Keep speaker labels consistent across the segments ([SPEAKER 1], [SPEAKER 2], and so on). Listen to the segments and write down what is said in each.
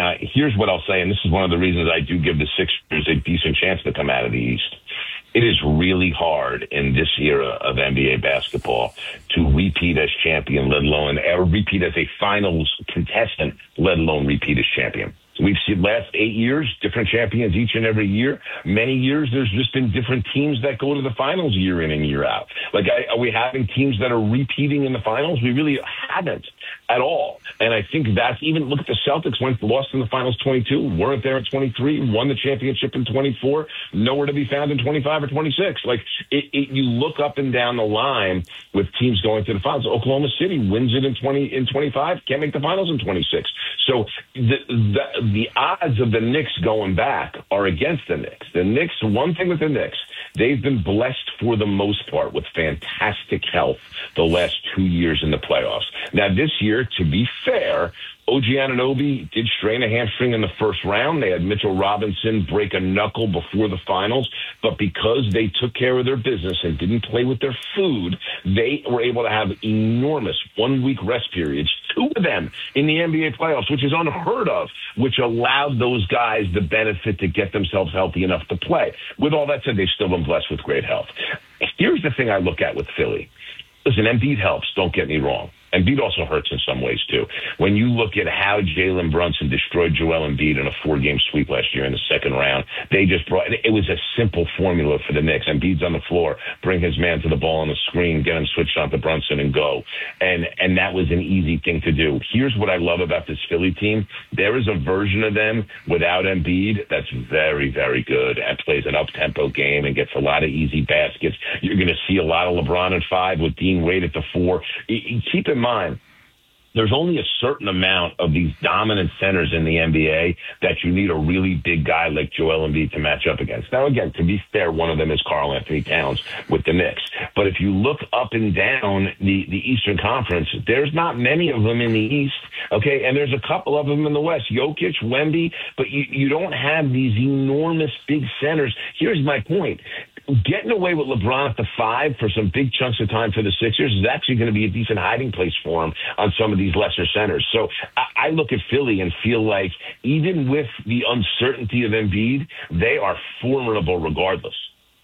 [SPEAKER 1] Now, here's what I'll say, and this is one of the reasons I do give the Sixers a decent chance to come out of the East. It is really hard in this era of NBA basketball to repeat as champion, let alone repeat as a finals contestant, let alone repeat as champion. We've seen last 8 years, different champions each and every year. Many years, there's just been different teams that go to the finals year in and year out. Like, are we having teams that are repeating in the finals? We really haven't at all. And I think that's even, look at the Celtics, lost in the finals 22, weren't there at 23, won the championship in 24, nowhere to be found in 25 or 26. Like, you look up and down the line with teams going to the finals. Oklahoma City wins it in 25, can't make the finals in 26. So the odds of the Knicks going back are against the Knicks. The Knicks, one thing with the Knicks, they've been blessed for the most part with fantastic health the last 2 years in the playoffs. Now, this year, to be fair, OG Anunoby did strain a hamstring in the first round. They had Mitchell Robinson break a knuckle before the finals. But because they took care of their business and didn't play with their food, they were able to have enormous 1 week rest periods, 2 of them in the NBA playoffs, which is unheard of, which allowed those guys the benefit to get themselves healthy enough to play. With all that said, they've still been blessed with great health. Here's the thing I look at with Philly. Listen, Embiid helps, don't get me wrong. Embiid also hurts in some ways, too. When you look at how Jalen Brunson destroyed Joel Embiid in a 4-game sweep last year in the second round, they just brought – it was a simple formula for the Knicks. Embiid's on the floor, bring his man to the ball on the screen, get him switched on to Brunson and go. And that was an easy thing to do. Here's what I love about this Philly team. There is a version of them without Embiid that's very, very good and plays an up-tempo game and gets a lot of easy baskets. You're going to see a lot of LeBron at 5 with Dean Wade at the 4. Keep in mind, there's only a certain amount of these dominant centers in the NBA that you need a really big guy like Joel Embiid to match up against. Now, again, to be fair, one of them is Karl Anthony Towns with the Knicks. But if you look up and down the Eastern Conference, there's not many of them in the East, okay? And there's a couple of them in the West, Jokic, Wemby, but you don't have these enormous big centers. Here's my point. Getting away with LeBron at the 5 for some big chunks of time for the Sixers is actually going to be a decent hiding place for him on some of these lesser centers. So I look at Philly and feel like even with the uncertainty of Embiid, they are formidable regardless.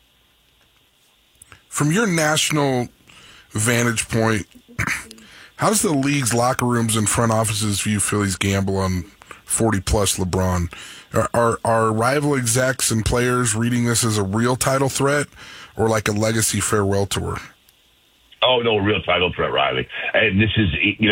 [SPEAKER 2] From your national vantage point, how does the league's locker rooms and front offices view Philly's gamble on 40-plus LeBron? Are rival execs and players reading this as a real title threat or like a legacy farewell tour?
[SPEAKER 1] Oh, no, real title threat, Riley. And this is,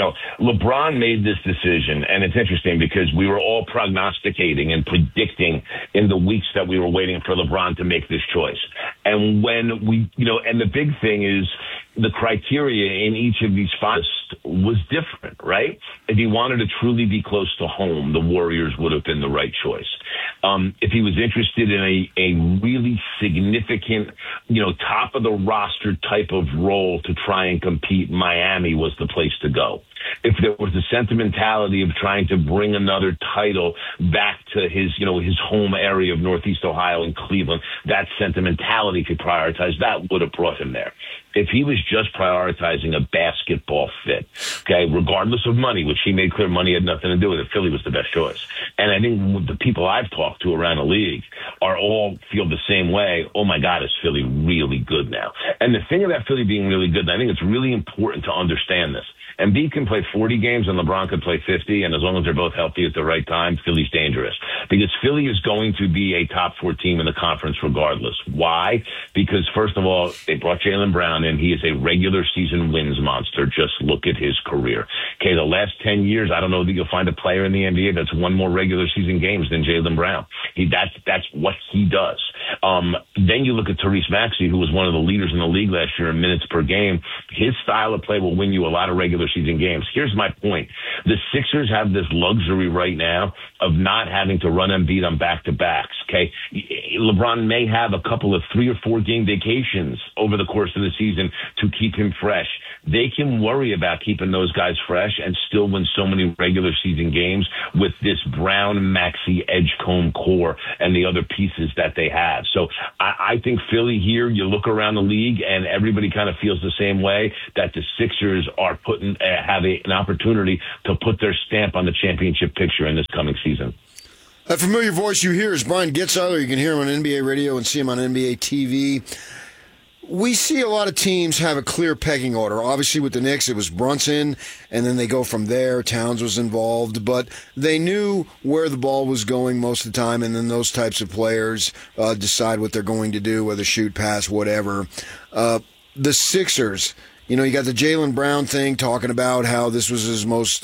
[SPEAKER 1] LeBron made this decision, and it's interesting because we were all prognosticating and predicting in the weeks that we were waiting for LeBron to make this choice. And when we, and the big thing is the criteria in each of these fights was different, right? If he wanted to truly be close to home, the Warriors would have been the right choice. If he was interested in a really significant, top of the roster type of role to try and compete, Miami was the place to go. If there was a sentimentality of trying to bring another title back to his home area of Northeast Ohio and Cleveland, that sentimentality could prioritize, that would have brought him there. If he was just prioritizing a basketball fit, okay, regardless of money, which he made clear money had nothing to do with it, Philly was the best choice. And I think the people I've talked to around the league all feel the same way. Oh, my God, is Philly really good now? And the thing about Philly being really good, and I think it's really important to understand this, Embiid can play 40 games and LeBron can play 50, and as long as they're both healthy at the right time, Philly's dangerous. Because Philly is going to be a top 4 team in the conference regardless. Why? Because, first of all, they brought Jaylen Brown in. He is a regular season wins monster. Just look at his career. Okay, the last 10 years, I don't know that you'll find a player in the NBA that's won more regular season games than Jaylen Brown. That's what he does. Then you look at Tyrese Maxey, who was one of the leaders in the league last year in minutes per game. His style of play will win you a lot of regular season games. Here's my point. The Sixers have this luxury right now of not having to run Embiid on back-to-backs, okay? LeBron may have a couple of 3 or 4 game vacations over the course of the season season to keep him fresh. They can worry about keeping those guys fresh and still win so many regular season games with this Brown, Maxey, Edgecombe core and the other pieces that they have. So I think Philly here, you look around the league and everybody kind of feels the same way, that the Sixers are have an opportunity to put their stamp on the championship picture in this coming season.
[SPEAKER 3] That familiar voice you hear is Brian Getzeiler. You can hear him on NBA radio and see him on NBA TV. We see a lot of teams have a clear pecking order. Obviously, with the Knicks, it was Brunson, and then they go from there. Towns was involved, but they knew where the ball was going most of the time, and then those types of players decide what they're going to do, whether shoot, pass, whatever. The Sixers, you got the Jaylen Brown thing, talking about how this was his most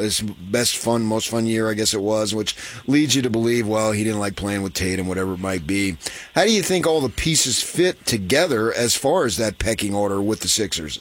[SPEAKER 3] fun year, I guess it was, which leads you to believe, well, he didn't like playing with Tatum, whatever it might be. How do you think all the pieces fit together as far as that pecking order with the Sixers?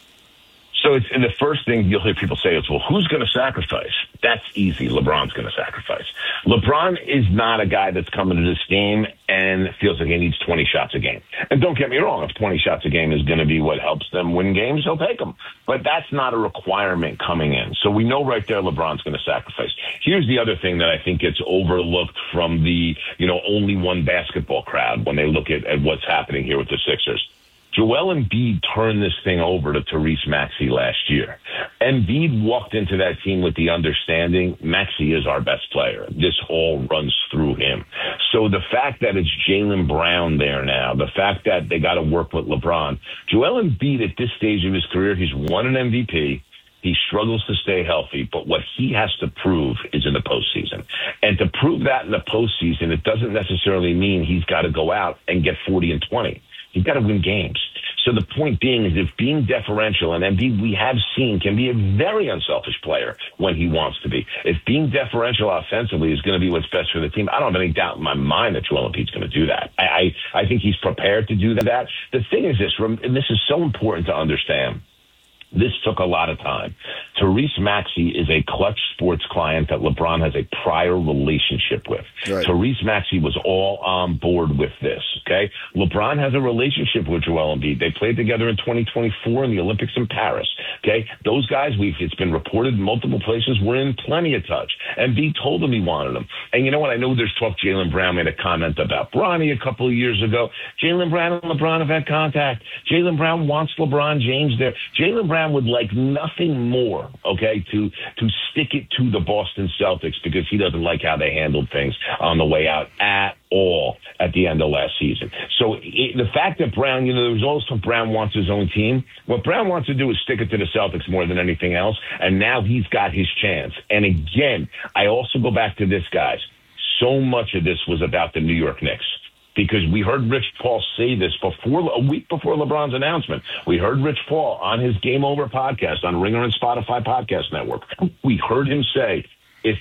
[SPEAKER 1] So and the first thing you'll hear people say is, well, who's going to sacrifice? That's easy. LeBron's going to sacrifice. LeBron is not a guy that's coming to this game and feels like he needs 20 shots a game. And don't get me wrong, if 20 shots a game is going to be what helps them win games, he'll take them. But that's not a requirement coming in. So we know right there LeBron's going to sacrifice. Here's the other thing that I think gets overlooked from the, only one basketball crowd when they look at what's happening here with the Sixers. Joel Embiid turned this thing over to Therese Maxey last year. Embiid walked into that team with the understanding Maxey is our best player. This all runs through him. So the fact that it's Jaylen Brown there now, the fact that they got to work with LeBron, Joel Embiid at this stage of his career, he's won an MVP. He struggles to stay healthy, but what he has to prove is in the postseason. And to prove that in the postseason, it doesn't necessarily mean he's got to go out and get 40 and 20. He's got to win games. So the point being is, if being deferential, and Embiid we have seen can be a very unselfish player when he wants to be. If being deferential offensively is going to be what's best for the team, I don't have any doubt in my mind that Joel Embiid's going to do that. I think he's prepared to do that. The thing is this, and this is so important to understand, this took a lot of time. Therese Maxey is a Clutch Sports client that LeBron has a prior relationship with. Right. Therese Maxey was all on board with this, okay? LeBron has a relationship with Joel Embiid. They played together in 2024 in the Olympics in Paris, okay? Those guys, it's been reported in multiple places, were in plenty of touch. Embiid told him he wanted him. And you know what? I know there's talk. Jaylen Brown made a comment about Bronny a couple of years ago. Jaylen Brown and LeBron have had contact. Jaylen Brown wants LeBron James there. Jaylen Brown would like nothing more, okay, to stick it to the Boston Celtics, because he doesn't like how they handled things on the way out at all at the end of last season. So the fact that Brown, there was also Brown wants his own team. What Brown wants to do is stick it to the Celtics more than anything else, and now he's got his chance. And again, I also go back to this, guys. So much of this was about the New York Knicks. Because we heard Rich Paul say this a week before LeBron's announcement. We heard Rich Paul on his Game Over podcast on Ringer and Spotify podcast network. We heard him say, if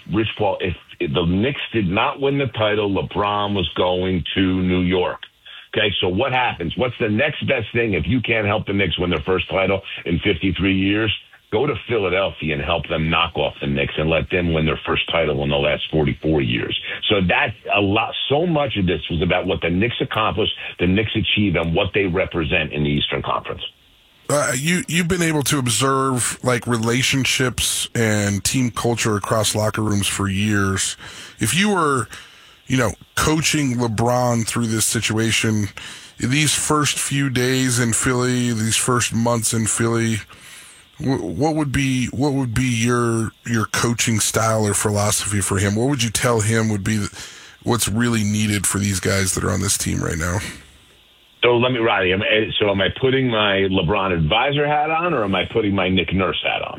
[SPEAKER 1] the Knicks did not win the title, LeBron was going to New York. Okay, so what happens? What's the next best thing if you can't help the Knicks win their first title in 53 years? Go to Philadelphia and help them knock off the Knicks and let them win their first title in the last 44 years. So that's a lot. So much of this was about what the Knicks accomplished, the Knicks achieved, and what they represent in the Eastern Conference.
[SPEAKER 2] You've been able to observe relationships and team culture across locker rooms for years. If you were, coaching LeBron through this situation, these first few days in Philly, these first months in Philly, what would be your coaching style or philosophy for him? What would you tell him would be what's really needed for these guys that are on this team right now?
[SPEAKER 1] So let me, Roddy, am I putting my LeBron advisor hat on, or am I putting my Nick Nurse hat on?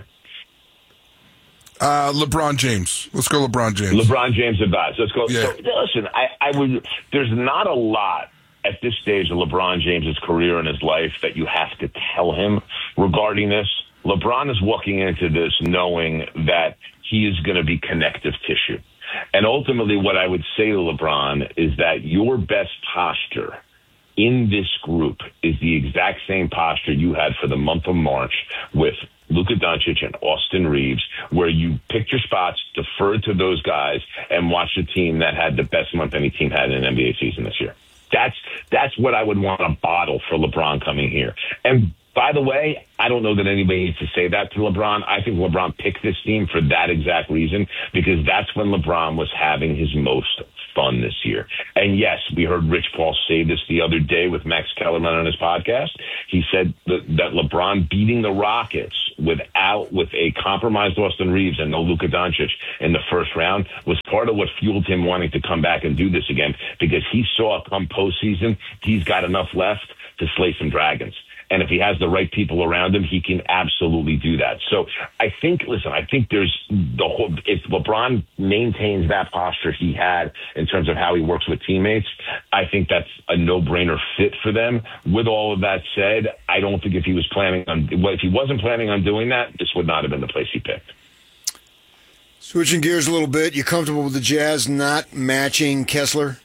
[SPEAKER 2] LeBron James. Let's go LeBron James.
[SPEAKER 1] LeBron James advisor. Let's go.
[SPEAKER 2] Yeah.
[SPEAKER 1] So listen, I would. There's not a lot at this stage of LeBron James's career and his life that you have to tell him regarding this. LeBron is walking into this knowing that he is going to be connective tissue. And ultimately what I would say to LeBron is that your best posture in this group is the exact same posture you had for the month of March with Luka Doncic and Austin Reeves, where you picked your spots, deferred to those guys, and watched a team that had the best month any team had in an NBA season this year. That's what I would want to bottle for LeBron coming here. And by the way, I don't know that anybody needs to say that to LeBron. I think LeBron picked this team for that exact reason, because that's when LeBron was having his most fun this year. And yes, we heard Rich Paul say this the other day with Max Kellerman on his podcast. He said that LeBron beating the Rockets with a compromised Austin Reeves and no Luka Doncic in the first round was part of what fueled him wanting to come back and do this again, because he saw come postseason, he's got enough left to slay some dragons. And if he has the right people around him, he can absolutely do that. So I think there's if LeBron maintains that posture he had in terms of how he works with teammates, I think that's a no-brainer fit for them. With all of that said, I don't think if he wasn't planning on doing that, this would not have been the place he picked.
[SPEAKER 3] Switching gears a little bit, you comfortable with the Jazz not matching Kessler?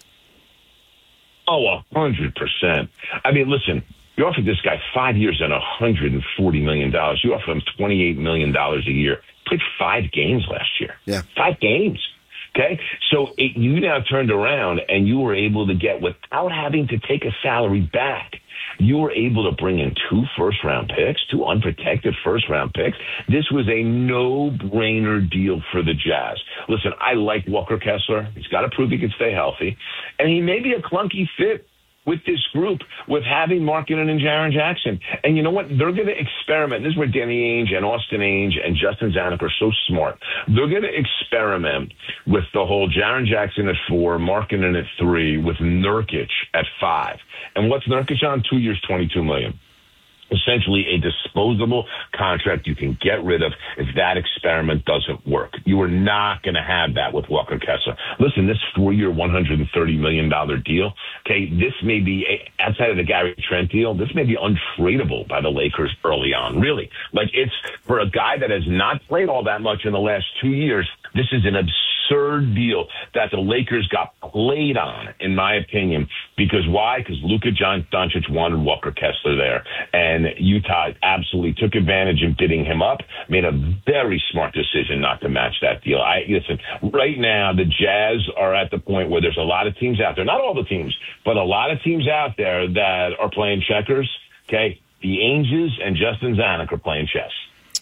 [SPEAKER 1] Oh, 100%. I mean, listen. You offered this guy 5 years and $140 million. You offered him $28 million a year. Played 5 games last year.
[SPEAKER 3] Yeah.
[SPEAKER 1] 5 games. Okay? So you now turned around and you were able to get, without having to take a salary back, you were able to bring in 2 first-round picks, 2 unprotected first-round picks. This was a no-brainer deal for the Jazz. Listen, I like Walker Kessler. He's got to prove he can stay healthy. And he may be a clunky fit with this group, with having Markkanen and Jaren Jackson. And you know what? They're going to experiment. This is where Danny Ainge and Austin Ainge and Justin Zanuck are so smart. They're going to experiment with the whole Jaren Jackson at 4, Markkanen at 3, with Nurkic at 5. And what's Nurkic on? 2 years, $22 million. Essentially a disposable contract you can get rid of if that experiment doesn't work. You are not going to have that with Walker Kessler. Listen, this 4-year, $130 million deal, okay, this may be, outside of the Gary Trent deal, this may be untradeable by the Lakers early on, really. Like, it's, for a guy that has not played all that much in the last 2 years, this is an absurd deal that the Lakers got played on, in my opinion. Because why? Because Luka Doncic wanted Walker Kessler there. And Utah absolutely took advantage of bidding him up, made a very smart decision not to match that deal. Listen, right now, the Jazz are at the point where there's a lot of teams out there, not all the teams, but a lot of teams out there that are playing checkers, okay? The Ainges and Justin Zanuck are playing chess.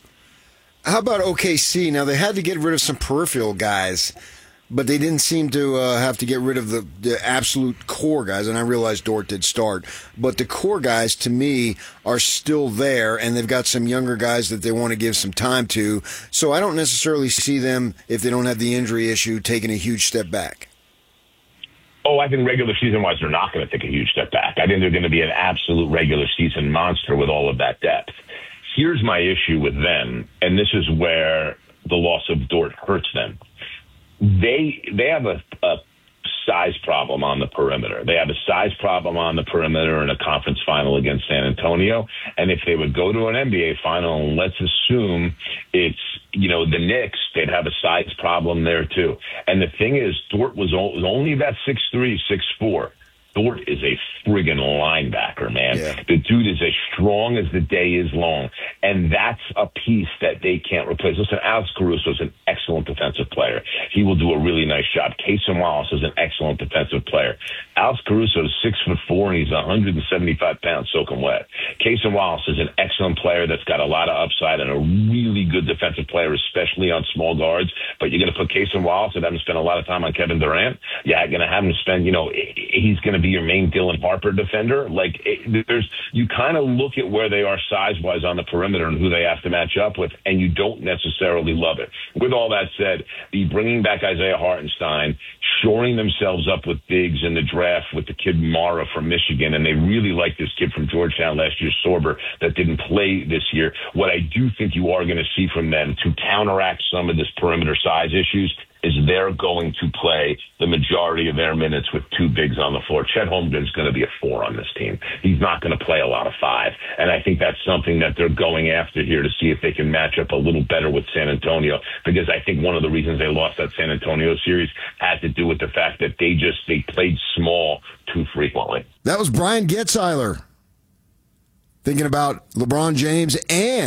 [SPEAKER 3] How about OKC? Now, they had to get rid of some peripheral guys, but they didn't seem to have to get rid of the absolute core guys. And I realize Dort did start. But the core guys, to me, are still there, and they've got some younger guys that they want to give some time to. So I don't necessarily see them, if they don't have the injury issue, taking a huge step back.
[SPEAKER 1] Oh, I think regular season-wise, they're not going to take a huge step back. I think they're going to be an absolute regular season monster with all of that depth. Here's my issue with them, and this is where the loss of Dort hurts them. They have a size problem on the perimeter. They have a size problem on the perimeter in a conference final against San Antonio. And if they would go to an NBA final, and let's assume it's, the Knicks, they'd have a size problem there too. And the thing is, Dort was only about 6'3", 6'4". Dort is a friggin' linebacker, man. Yeah. The dude is as strong as the day is long. And that's a piece that they can't replace. Listen, Alex Caruso is an excellent defensive player. He will do a really nice job. Cason Wallace is an excellent defensive player. Alex Caruso is 6'4", and he's 175 pounds soaking wet. Cason Wallace is an excellent player that's got a lot of upside and a really good defensive player, especially on small guards. But you're going to put Cason Wallace and have him spend a lot of time on Kevin Durant? Yeah, you're going to have him spend, he's going to be your main Dylan Harper defender. You kind of look at where they are size-wise on the perimeter and who they have to match up with, and you don't necessarily love it. With all that said, the bringing back Isaiah Hartenstein, shoring themselves up with bigs in the draft with the kid Mara from Michigan, and they really like this kid from Georgetown last year, Sorber, that didn't play this year. What I do think you are going to see from them to counteract some of this perimeter size issues is they're going to play the majority of their minutes with 2 bigs on the floor. Chet Holmgren's going to be a 4 on this team. He's not going to play a lot of 5. And I think that's something that they're going after here to see if they can match up a little better with San Antonio, because I think one of the reasons they lost that San Antonio series had to do with the fact that they played small too frequently.
[SPEAKER 3] That was Brian Getzeiler thinking about LeBron James and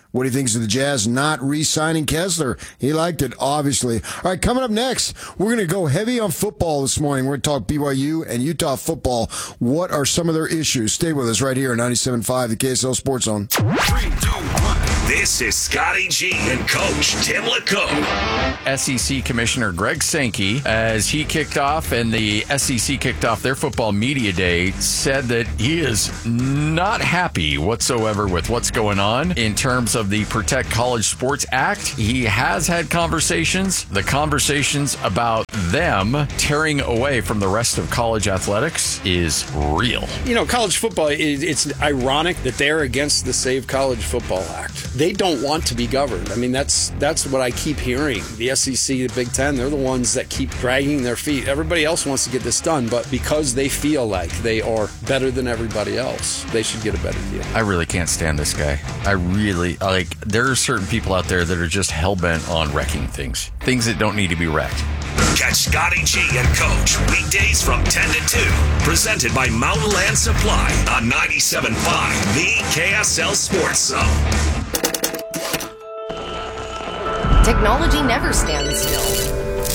[SPEAKER 3] what he thinks of the Jazz not re-signing Kessler. He liked it, obviously. All right, coming up next, we're going to go heavy on football this morning. We're going to talk BYU and Utah football. What are some of their issues? Stay with us right here on 97.5, the KSL Sports Zone.
[SPEAKER 4] 3, 2, 1. This is Scotty G and Coach Tim LeCombe.
[SPEAKER 5] SEC Commissioner Greg Sankey, as he kicked off and the SEC kicked off their football media day, said that he is not happy whatsoever with what's going on in terms of the Protect College Sports Act. He has had conversations. The conversations about them tearing away from the rest of college athletics is real.
[SPEAKER 6] You know, college football, it's ironic that they're against the Save College Football Act. They don't want to be governed. I mean, that's what I keep hearing. The SEC, the Big Ten, they're the ones that keep dragging their feet. Everybody else wants to get this done, but because they feel like they are better than everybody else, they should get a better deal.
[SPEAKER 5] I really can't stand this guy. I really, there are certain people out there that are just hell-bent on wrecking things that don't need to be wrecked.
[SPEAKER 4] Catch Scotty G and Coach weekdays from 10 to 2. Presented by Mountain Land Supply on 97.5, the KSL Sports Zone.
[SPEAKER 7] Technology never stands still.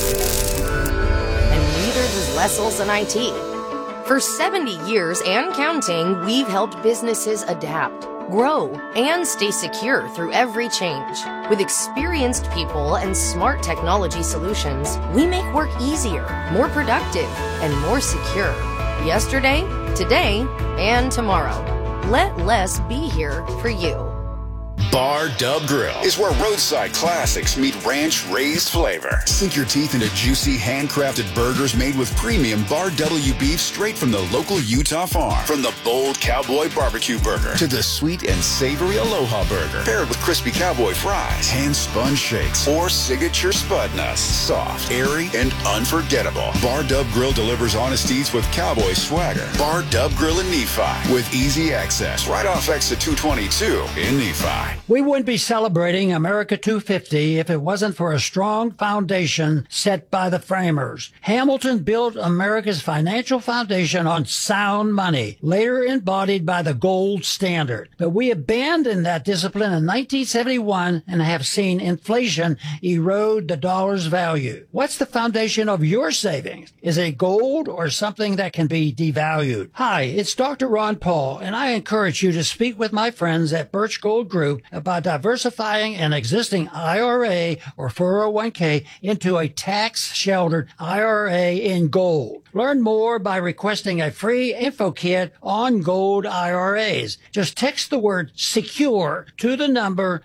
[SPEAKER 7] And neither does Wessels and IT. For 70 years and counting, we've helped businesses adapt, grow, and stay secure through every change. With experienced people and smart technology solutions, we make work easier, more productive, and more secure. Yesterday, today, and tomorrow. Let less be here for you.
[SPEAKER 8] Bar Dub Grill is where roadside classics meet ranch-raised flavor. Sink your teeth into juicy, handcrafted burgers made with premium Bar W beef straight from the local Utah farm. From the bold cowboy barbecue burger to the sweet and savory Aloha burger, paired with crispy cowboy fries, hand-spun shakes, or signature spud nuts. Soft, airy, and unforgettable. Bar Dub Grill delivers honest eats with cowboy swagger. Bar Dub Grill in Nephi with easy access right off exit 222 in Nephi.
[SPEAKER 9] We wouldn't be celebrating America 250 if it wasn't for a strong foundation set by the framers. Hamilton built America's financial foundation on sound money, later embodied by the gold standard. But we abandoned that discipline in 1971 and have seen inflation erode the dollar's value. What's the foundation of your savings? Is it gold or something that can be devalued? Hi, it's Dr. Ron Paul, and I encourage you to speak with my friends at Birch Gold Group about diversifying an existing IRA or 401k into a tax-sheltered IRA in gold. Learn more by requesting a free info kit on gold IRAs. Just text the word SECURE to the number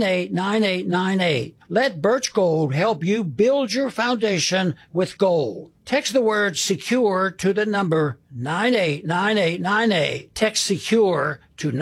[SPEAKER 9] 989898. Let Birch Gold help you build your foundation with gold. Text the word SECURE to the number 989898. Text SECURE to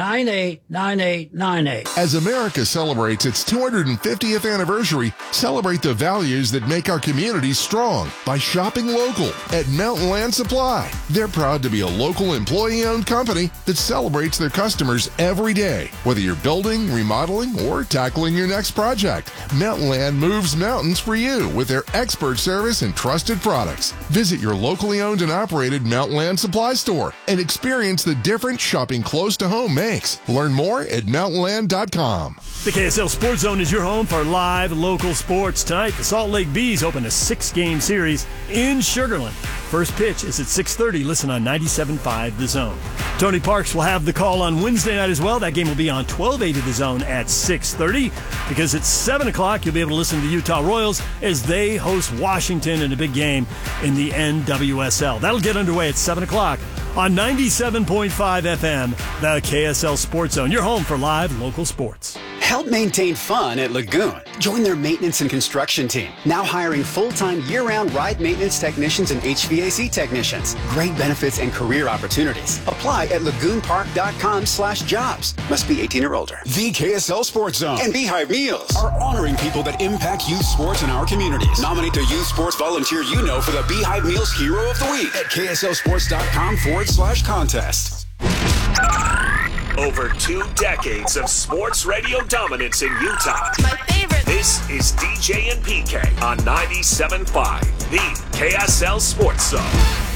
[SPEAKER 9] 989898.
[SPEAKER 10] As America celebrates its 250th anniversary, celebrate the values that make our communities strong by shopping local at Mountain Land Supply. They're proud to be a local employee-owned company that celebrates their customers every day. Whether you're building, remodeling, or tackling your next project, Mountain Land moves mountains for you with their expert service and trusted products. Visit your locally owned and operated Mountain Land Supply store and experience the difference shopping close to home makes. Learn more at mountainland.com.
[SPEAKER 11] The KSL Sports Zone is your home for live local sports. Tonight, the Salt Lake Bees open a 6-game series in Sugar Land. First pitch is at 6:30. Listen on 97.5 The Zone. Tony Parks will have the call on Wednesday night as well. That game will be on 1280 The Zone at 6:30 because at 7 o'clock you'll be able to listen to the Utah Royals as they host Washington in a big game in the NWSL. That'll get underway at 7 o'clock on 97.5 FM, the KSL Sports Zone, your home for live local sports.
[SPEAKER 12] Help maintain fun at Lagoon. Join their maintenance and construction team. Now hiring full-time year-round ride maintenance technicians and HVAC technicians. Great benefits and career opportunities. Apply at lagoonpark.com/jobs. Must be 18 or older.
[SPEAKER 8] The KSL Sports Zone and Beehive Meals are honoring people that impact youth sports in our communities. Nominate the youth sports volunteer you know for the Beehive Meals Hero of the Week at kslsports.com/contest.
[SPEAKER 4] Over 2 decades of sports radio dominance in Utah.
[SPEAKER 7] My favorite.
[SPEAKER 4] This is DJ and PK on 97.5, the KSL Sports Zone.